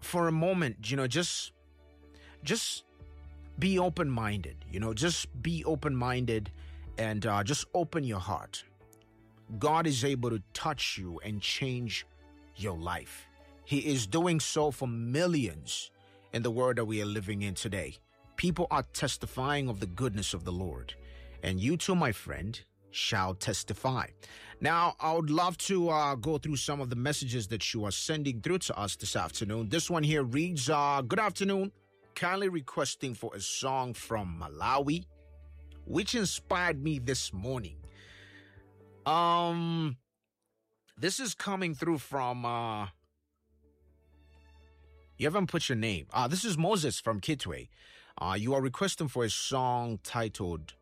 for a moment, just be open-minded, just be open-minded and just open your heart. God is able to touch you and change your life. He is doing so for millions in the world that we are living in today. People are testifying of the goodness of the Lord. And you too, my friend, shall testify. Now, I would love to go through some of the messages that you are sending through to us this afternoon. This one here reads, good afternoon. Kindly requesting for a song from Malawi, which inspired me this morning. This is coming through from, you haven't put your name. This is Moses from Kitwe. You are requesting for a song titled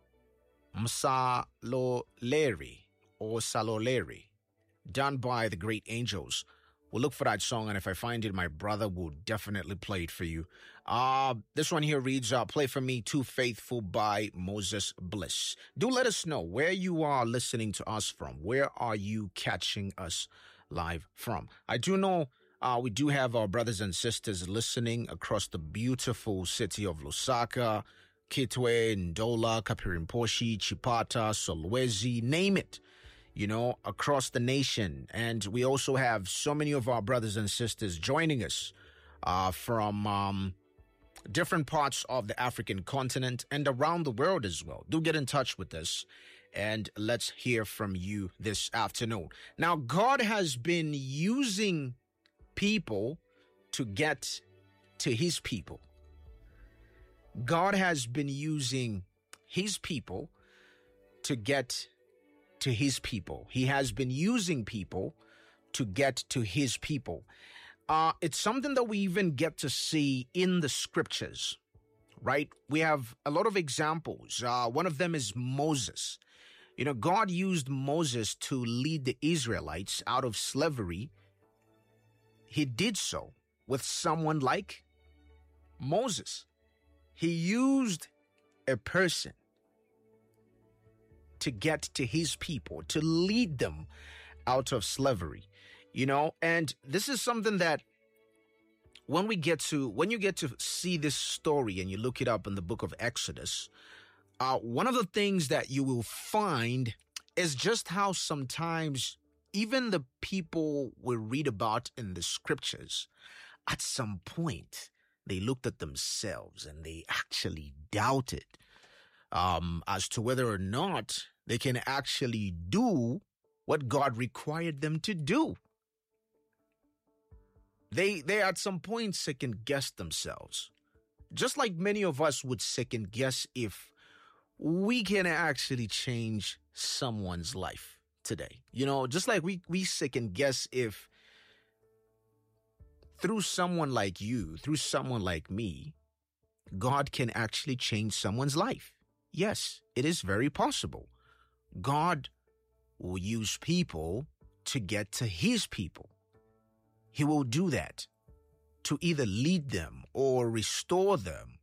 Msaloleri or Saloleri, done by the Great Angels. We'll look for that song, and if I find it, my brother will definitely play it for you. This one here reads, Play for Me Too Faithful by Moses Bliss. Do let us know where you are listening to us from. Where are you catching us live from? I do know we do have our brothers and sisters listening across the beautiful city of Lusaka, Kitwe, Ndola, Kapirimposhi, Chipata, Solwezi, name it, across the nation. And we also have so many of our brothers and sisters joining us from different parts of the African continent and around the world as well. Do get in touch with us and let's hear from you this afternoon. Now, God has been using people to get to his people. God has been using his people to get to his people. He has been using people to get to his people. It's something that we even get to see in the scriptures, right? We have a lot of examples. One of them is Moses. God used Moses to lead the Israelites out of slavery. He did so with someone like Moses. He used a person to get to his people, to lead them out of slavery, and this is something that when you get to see this story and you look it up in the book of Exodus, one of the things that you will find is just how sometimes even the people we read about in the scriptures, at some point, they looked at themselves and they actually doubted as to whether or not they can actually do what God required them to do. They at some point second guessed themselves. Just like many of us would second guess if we can actually change someone's life today. Just like we second guess if through someone like you, through someone like me, God can actually change someone's life. Yes, it is very possible. God will use people to get to his people. He will do that to either lead them or restore them,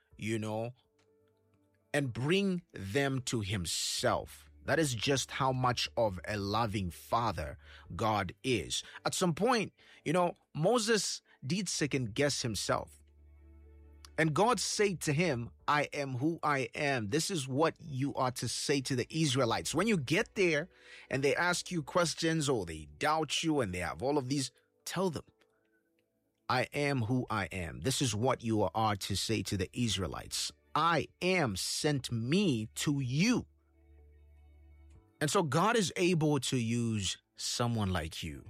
and bring them to himself. That is just how much of a loving father God is. At some point, Moses did second guess himself. And God said to him, I am who I am. This is what you are to say to the Israelites. When you get there and they ask you questions or they doubt you and they have all of these, tell them, I am who I am. This is what you are to say to the Israelites. I am sent me to you. And so God is able to use someone like you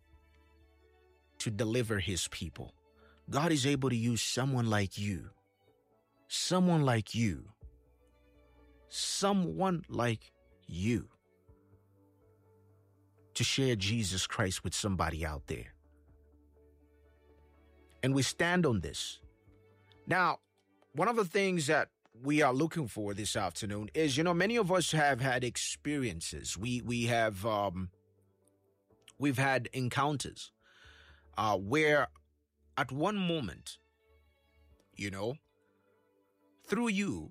to deliver his people. God is able to use someone like you, someone like you, someone like you to share Jesus Christ with somebody out there. And we stand on this. Now, one of the things that we are looking for this afternoon is, many of us have had experiences. We've had encounters where at one moment, through you,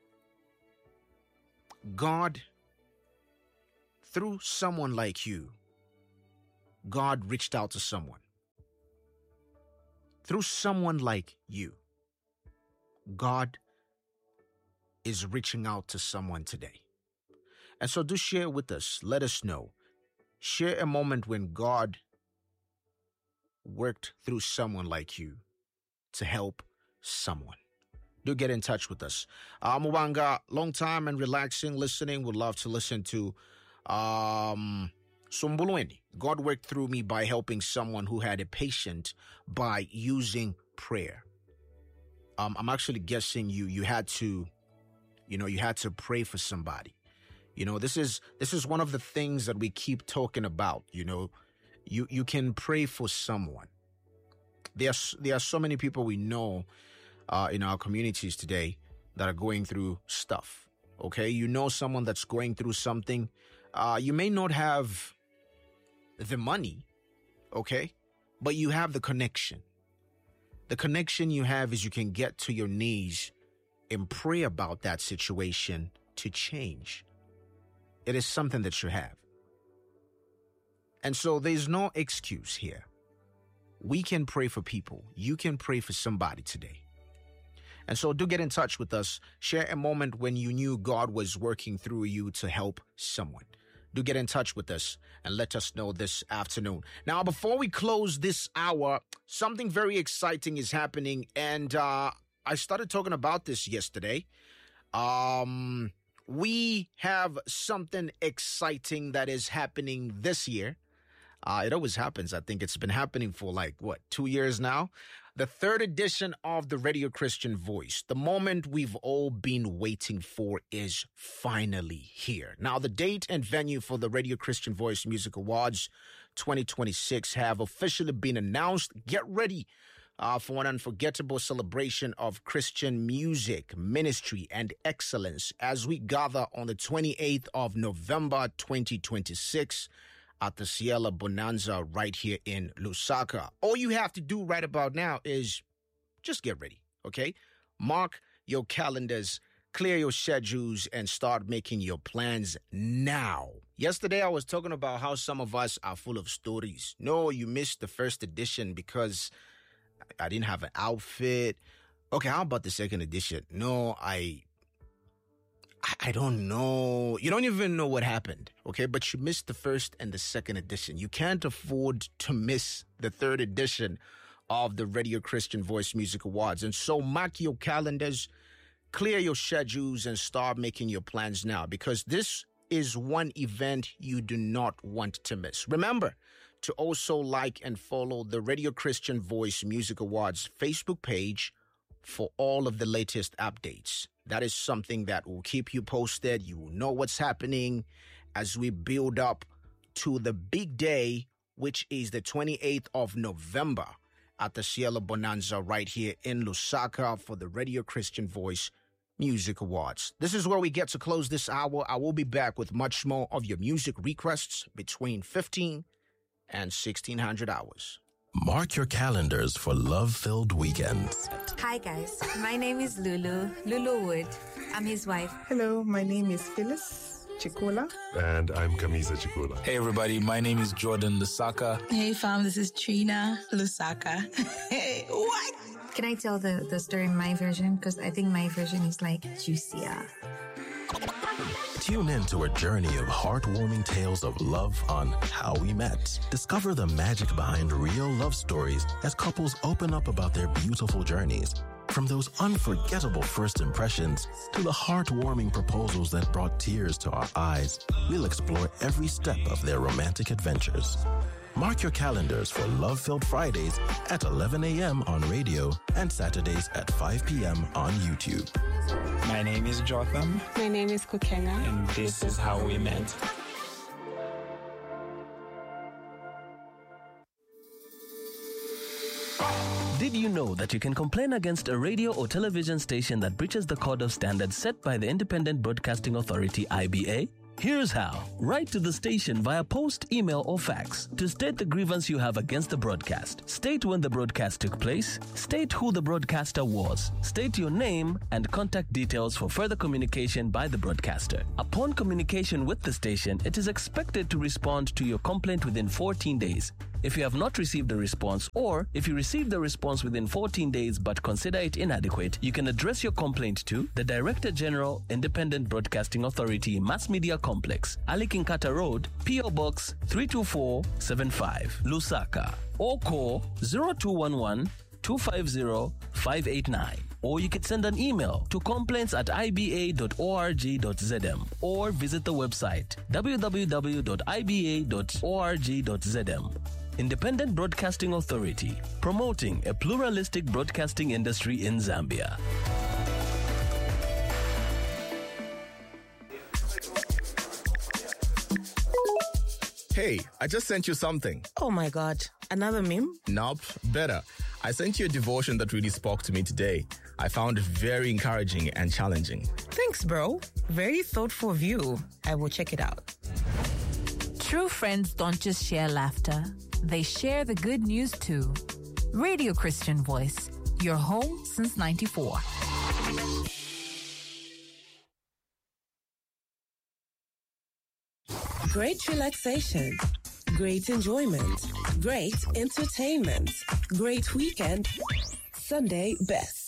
God, through someone like you, God reached out to someone. through someone like you, God is reaching out to someone today. And so do share with us. Let us know. Share a moment when God worked through someone like you to help someone. Do get in touch with us. Mwanga, long time and relaxing listening. Would love to listen to Sumbulueni. God worked through me by helping someone who had a patient by using prayer. I'm actually guessing you had to pray for somebody. This is one of the things that we keep talking about. You can pray for someone. There are so many people we know in our communities today that are going through stuff. Okay, someone that's going through something. You may not have the money, okay, but you have the connection. The connection you have is you can get to your knees and pray about that situation to change. It is something that you have. And so there's no excuse here. We can pray for people. You can pray for somebody today. And so do get in touch with us. Share a moment when you knew God was working through you to help someone. Do get in touch with us and let us know this afternoon. Now, before we close this hour, something very exciting is happening. And I started talking about this yesterday. We have something exciting that is happening this year. It always happens. I think it's been happening for 2 years now. The third edition of the Radio Christian Voice, the moment we've all been waiting for, is finally here. Now, the date and venue for the Radio Christian Voice Music Awards 2026 have officially been announced. Get ready for an unforgettable celebration of Christian music, ministry, and excellence as we gather on the 28th of November 2026 at the Cielo Bonanza right here in Lusaka. All you have to do right about now is just get ready, okay? Mark your calendars, clear your schedules, and start making your plans now. Yesterday, I was talking about how some of us are full of stories. No, you missed the first edition because I didn't have an outfit. Okay, how about the second edition? No, I don't know. You don't even know what happened, okay? But you missed the first and the second edition. You can't afford to miss the third edition of the Radio Christian Voice Music Awards. And so mark your calendars, clear your schedules, and start making your plans now, because this is one event you do not want to miss. Remember to also like and follow the Radio Christian Voice Music Awards Facebook page for all of the latest updates. That is something that will keep you posted. You will know what's happening as we build up to the big day, which is the 28th of November at the Cielo Bonanza right here in Lusaka for the Radio Christian Voice Music Awards. This is where we get to close this hour. I will be back with much more of your music requests between 15 and 1600 hours. Mark your calendars for love-filled weekends. Hi guys, my name is Lulu Wood. I'm his wife. Hello, my name is Phyllis Chikula. And I'm Kamisa Chikula. Hey everybody, my name is Jordan Lusaka. Hey fam, this is Trina Lusaka. Hey, what? Can I tell the story in my version? Because I think my version is juicier. Tune in to a journey of heartwarming tales of love on How We Met. Discover the magic behind real love stories as couples open up about their beautiful journeys. From those unforgettable first impressions to the heartwarming proposals that brought tears to our eyes, we'll explore every step of their romantic adventures. Mark your calendars for Love-Filled Fridays at 11 a.m. on radio and Saturdays at 5 p.m. on YouTube. My name is Jotham. My name is Kukenga. And this is How We Met. Did you know that you can complain against a radio or television station that breaches the code of standards set by the Independent Broadcasting Authority, IBA? Here's how. Write to the station via post, email, or fax to state the grievance you have against the broadcast. State when the broadcast took place, state who the broadcaster was, state your name, and contact details for further communication by the broadcaster. Upon communication with the station, it is expected to respond to your complaint within 14 days. If you have not received a response, or if you received the response within 14 days but consider it inadequate, you can address your complaint to the Director General, Independent Broadcasting Authority, Mass Media Complex, Ali Kinkata Road, P.O. Box 32475, Lusaka, or call 0211 250 589. Or you can send an email to complaints@iba.org.zm or visit the website www.iba.org.zm. Independent Broadcasting Authority, promoting a pluralistic broadcasting industry in Zambia. Hey, I just sent you something. Oh my God, another meme? Nope, better. I sent you a devotion that really spoke to me today. I found it very encouraging and challenging. Thanks, bro. Very thoughtful view. I will check it out. True friends don't just share laughter. They share the good news too. Radio Christian Voice, your home since 94. Great relaxation, great enjoyment, great entertainment, great weekend. Sunday best.